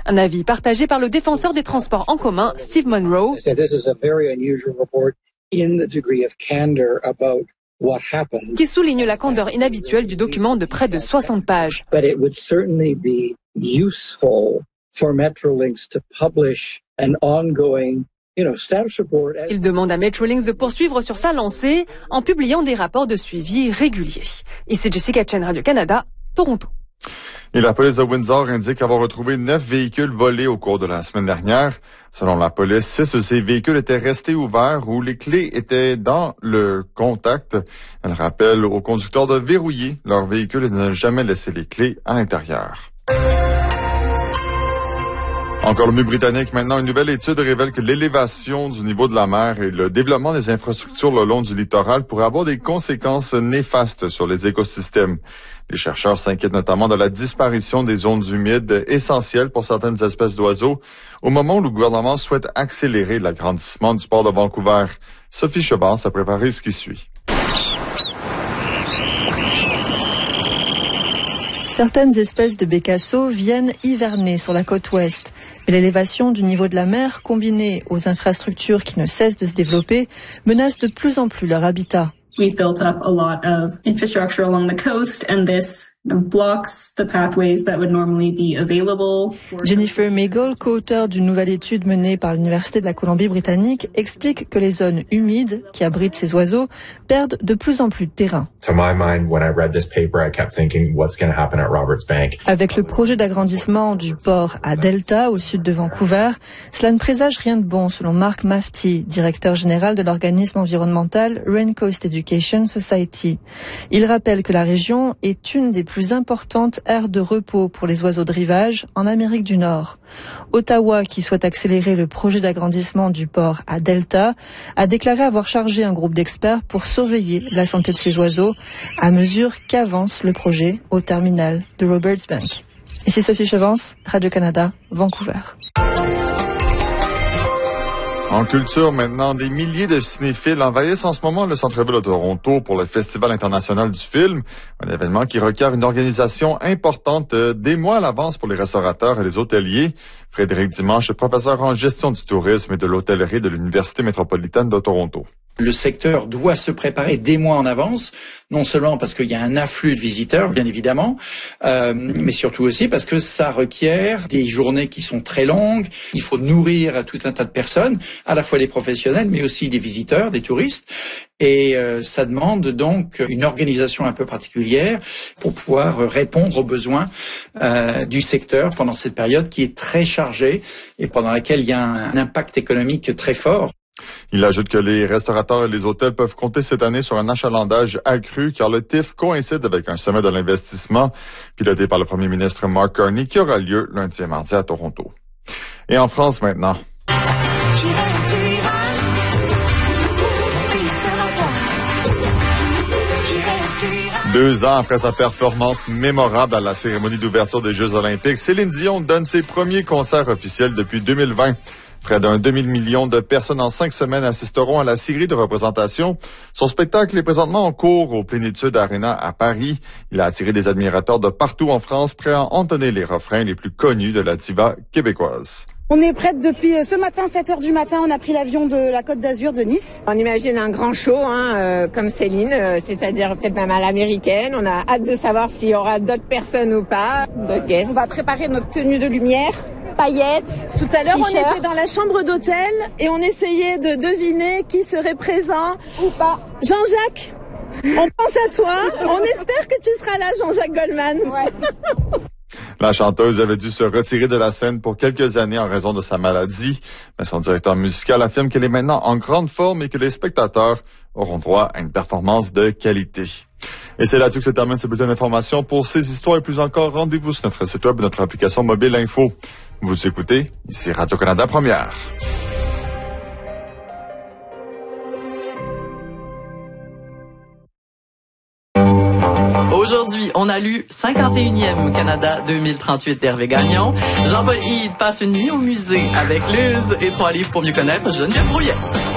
Un avis partagé par le défenseur des transports en commun, Steve Monroe. Qui souligne la candeur inhabituelle du document de près de 60 pages. Il demande à Metrolinx de poursuivre sur sa lancée en publiant des rapports de suivi réguliers. Ici Jessica Chen, Radio-Canada, Toronto. Et la police de Windsor indique avoir retrouvé 9 véhicules volés au cours de la semaine dernière. Selon la police, 6 de ces véhicules étaient restés ouverts ou les clés étaient dans le contact. Elle rappelle aux conducteurs de verrouiller leur véhicule et de ne jamais laisser les clés à l'intérieur. En Colombie-Britannique, maintenant, une nouvelle étude révèle que l'élévation du niveau de la mer et le développement des infrastructures le long du littoral pourraient avoir des conséquences néfastes sur les écosystèmes. Les chercheurs s'inquiètent notamment de la disparition des zones humides essentielles pour certaines espèces d'oiseaux, au moment où le gouvernement souhaite accélérer l'agrandissement du port de Vancouver. Sophie Chevance a préparé ce qui suit. Certaines espèces de bécassos viennent hiverner sur la côte ouest. Mais l'élévation du niveau de la mer, combinée aux infrastructures qui ne cessent de se développer, menace de plus en plus leur habitat. We've built up a lot of infrastructure along the coast, and this blocks the pathways that would normally be available. Jennifer Meigel, co-auteure d'une nouvelle étude menée par l'Université de la Colombie-Britannique, explique que les zones humides, qui abritent ces oiseaux, perdent de plus en plus de terrain. To my mind, when I read this paper, I kept thinking, what's going to happen at Roberts Bank? Avec le projet d'agrandissement du port à Delta, au sud de Vancouver, cela ne présage rien de bon, selon Mark Mafty, directeur général de l'organisme environnemental Raincoast Education Society. Il rappelle que la région est une des plus importantes aires de repos pour les oiseaux de rivage en Amérique du Nord. Ottawa, qui souhaite accélérer le projet d'agrandissement du port à Delta, a déclaré avoir chargé un groupe d'experts pour surveiller la santé de ces oiseaux à mesure qu'avance le projet au terminal de Roberts Bank. Ici Sophie Chevance, Radio-Canada, Vancouver. En culture, maintenant, des milliers de cinéphiles envahissent en ce moment le centre-ville de Toronto pour le Festival international du film, un événement qui requiert une organisation importante des mois à l'avance pour les restaurateurs et les hôteliers. Frédéric Dimanche est professeur en gestion du tourisme et de l'hôtellerie de l'Université métropolitaine de Toronto. Le secteur doit se préparer des mois en avance, non seulement parce qu'il y a un afflux de visiteurs, bien évidemment, mais surtout aussi parce que ça requiert des journées qui sont très longues. Il faut nourrir tout un tas de personnes, à la fois des professionnels, mais aussi des visiteurs, des touristes. Et ça demande donc une organisation un peu particulière pour pouvoir répondre aux besoins du secteur pendant cette période qui est très chargée et pendant laquelle il y a un impact économique très fort. Il ajoute que les restaurateurs et les hôtels peuvent compter cette année sur un achalandage accru car le TIFF coïncide avec un sommet de l'investissement piloté par le premier ministre Mark Carney qui aura lieu lundi et mardi à Toronto. Et en France maintenant. 2 ans après sa performance mémorable à la cérémonie d'ouverture des Jeux olympiques, Céline Dion donne ses premiers concerts officiels depuis 2020. Près d'un demi-million de personnes en 5 semaines assisteront à la série de représentations. Son spectacle est présentement en cours au Plénitude Arena à Paris. Il a attiré des admirateurs de partout en France prêts à entonner les refrains les plus connus de la diva québécoise. On est prête depuis ce matin, 7h du matin. On a pris l'avion de la Côte d'Azur de Nice. On imagine un grand show, comme Céline, c'est-à-dire peut-être même à l'américaine. On a hâte de savoir s'il y aura d'autres personnes ou pas, d'autres guests. On va préparer notre tenue de lumière. Paillettes. Tout à l'heure, on était dans la chambre d'hôtel et on essayait de deviner qui serait présent ou pas. Jean-Jacques, on pense à toi. On espère que tu seras là, Jean-Jacques Goldman. Ouais. La chanteuse avait dû se retirer de la scène pour quelques années en raison de sa maladie, mais son directeur musical affirme qu'elle est maintenant en grande forme et que les spectateurs auront droit à une performance de qualité. Et c'est là-dessus que se termine ce bulletin d'information. Pour ces histoires et plus encore, rendez-vous sur notre site web et notre application mobile Info. Vous écoutez, ici Radio-Canada Première. Aujourd'hui, on a lu 51e Canada 2038 d'Hervé Gagnon. Jean-Paul Hyde passe une nuit au musée avec Luz et 3 livres pour mieux connaître Geneviève Brouillet.